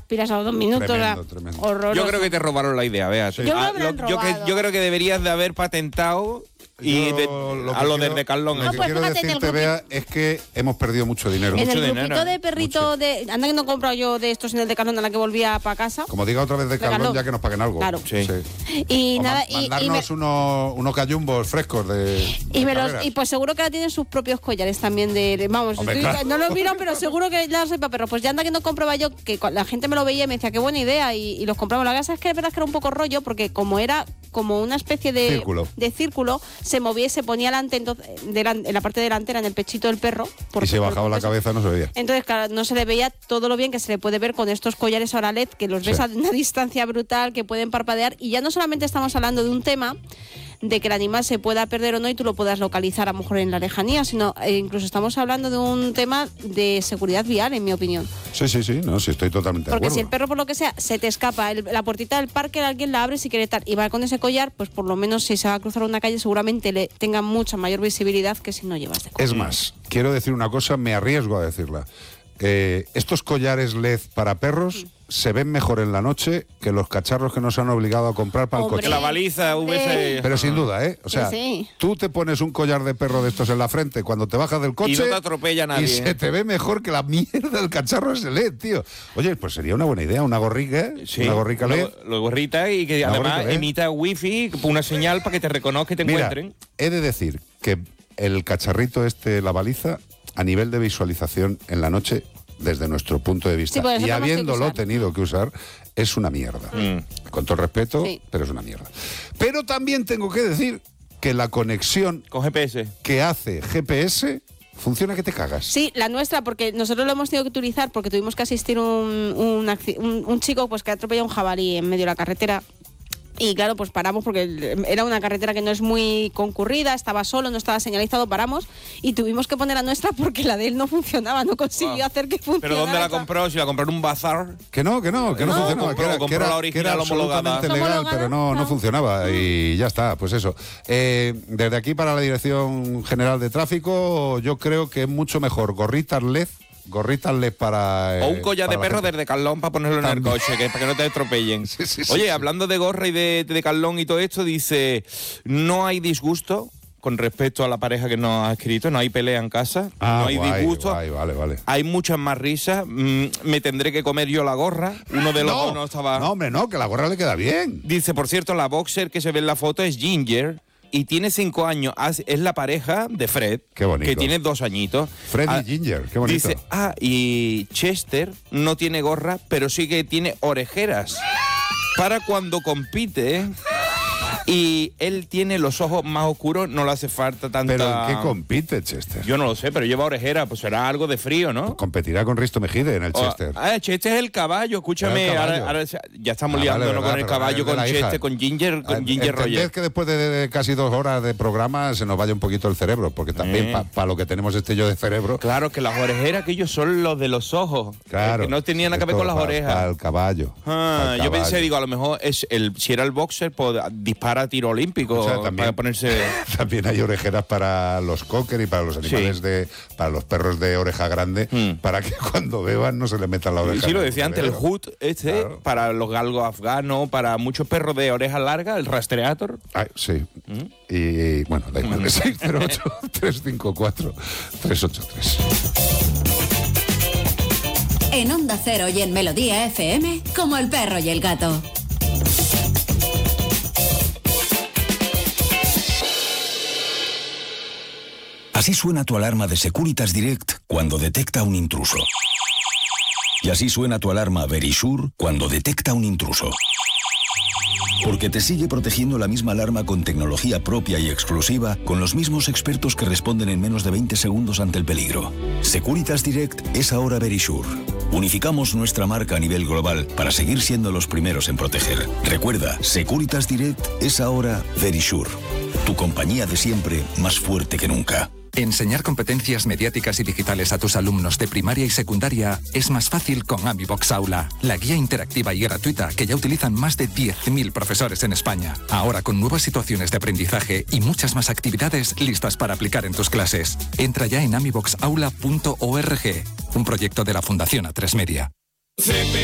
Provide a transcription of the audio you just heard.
aspiras a los 2 minutos. Tremendo. Horroroso. Yo creo que te robaron la idea, Bea. Sí. Yo creo que deberías de haber patentado a lo del Decathlon. Lo que quiero decirte, Bea, es que hemos perdido mucho dinero. En el grupito de perrito anda que no he comprado yo de estos en el Decathlon a la que volvía para casa. Como diga otra vez Decathlon, ya que nos paguen algo. Claro. Sí. Y nada, mandarnos unos gallumbos frescos y pues seguro que ahora tienen sus propios collares también vamos, Hombre, claro. No lo miro, pero seguro que ya soy para perros. Pues ya anda que no compraba yo, que la gente me lo veía y me decía qué buena idea y los compramos. La casa es que es verdad que era un poco rollo porque como era como una especie de círculo, se movía y se ponía en la parte delantera, en el pechito del perro. Y si bajaba la cabeza no se veía. Entonces, claro, no se le veía todo lo bien que se le puede ver con estos collares ahora LED, que los ves a una distancia brutal, que pueden parpadear. Y ya no solamente estamos hablando de un tema de que el animal se pueda perder o no y tú lo puedas localizar a lo mejor en la lejanía, sino incluso estamos hablando de un tema de seguridad vial, en mi opinión. Sí, no, sí, estoy totalmente de acuerdo. Porque si el perro, por lo que sea, se te escapa, la puertita del parque, alguien la abre si quiere estar y va con ese collar, pues por lo menos si se va a cruzar una calle seguramente le tenga mucha mayor visibilidad que si no llevas de collar. Es más, quiero decir una cosa, me arriesgo a decirla. Estos collares LED para perros se ven mejor en la noche que los cacharros que nos han obligado a comprar para el coche. Que la baliza Pero sin duda, o sea, tú te pones un collar de perro de estos en la frente cuando te bajas del coche y no te atropella nadie. Y se te ve mejor que la mierda del cacharro ese LED, tío. Oye, pues sería una buena idea, una gorrica, una gorrica LED. Una gorrita y que además emita wifi, una señal para que te reconozca y te encuentren. He de decir que el cacharrito la baliza, a nivel de visualización en la noche, desde nuestro punto de vista, y habiéndolo tenido que usar, es una mierda. Con todo respeto, pero es una mierda. Pero también tengo que decir que la conexión con GPS que hace GPS funciona que te cagas. Sí, la nuestra, porque nosotros lo hemos tenido que utilizar porque tuvimos que asistir un chico pues que atropelló un jabalí en medio de la carretera. Y claro, pues paramos porque era una carretera que no es muy concurrida, estaba solo, no estaba señalizado, paramos y tuvimos que poner la nuestra porque la de él no funcionaba, no consiguió hacer que funcionara. ¿Pero dónde la compró? ¿Si la compró en un bazar? Que no funcionaba, que era absolutamente legal, pero no funcionaba y ya está, pues eso. Desde aquí para la Dirección General de Tráfico, yo creo que es mucho mejor gorritas LED para... o un collar de perro desde Decathlon para ponerlo en el coche, para que no te atropellen. Oye, hablando de gorra y de Decathlon y todo esto, dice, no hay disgusto con respecto a la pareja que nos ha escrito, no hay pelea en casa, no hay disgusto. Vale. Hay muchas más risas, me tendré que comer yo la gorra, uno de los dos no estaba... No, hombre, no, que la gorra le queda bien. Dice, por cierto, la boxer que se ve en la foto es Ginger, y tiene 5 años, es la pareja de Fred, qué bonito, que tiene 2 añitos. Fred y Ginger, qué bonito. Dice, y Chester no tiene gorra, pero sí que tiene orejeras para cuando compite. Y él tiene los ojos más oscuros, no le hace falta tanta... ¿Pero en qué compite Chester? Yo no lo sé, pero lleva orejeras, pues será algo de frío, ¿no? Pues competirá con Risto Mejide en el Chester. Chester es el caballo, escúchame, ahora ya estamos liándonos con el caballo, con Chester, con Ginger Roger. Es que después de casi 2 horas de programa se nos vaya un poquito el cerebro, porque también para lo que tenemos yo de cerebro... Claro, que las orejeras, que ellos son los de los ojos, claro, que no tenían nada que ver con las orejas. Para el caballo. Yo pensé, a lo mejor si era el boxer, pues dispara a tiro olímpico. O sea, también, para ponerse... también hay orejeras para los cocker y para los animales para los perros de oreja grande, para que cuando beban no se le metan la oreja. Sí, lo decía antes, el hood claro, para los galgos afganos, para muchos perros de oreja larga, el rastreator. Sí. Y bueno, da igual, 608-354-383. En Onda Cero y en Melodía FM, como el perro y el gato. Así suena tu alarma de Securitas Direct cuando detecta un intruso. Y así suena tu alarma Verisure cuando detecta un intruso. Porque te sigue protegiendo la misma alarma con tecnología propia y exclusiva, con los mismos expertos que responden en menos de 20 segundos ante el peligro. Securitas Direct es ahora Verisure. Unificamos nuestra marca a nivel global para seguir siendo los primeros en proteger. Recuerda, Securitas Direct es ahora Verisure. Tu compañía de siempre, más fuerte que nunca. Enseñar competencias mediáticas y digitales a tus alumnos de primaria y secundaria es más fácil con AmiBox Aula, la guía interactiva y gratuita que ya utilizan más de 10.000 profesores en España. Ahora con nuevas situaciones de aprendizaje y muchas más actividades listas para aplicar en tus clases. Entra ya en amiboxaula.org, un proyecto de la Fundación A3 Media.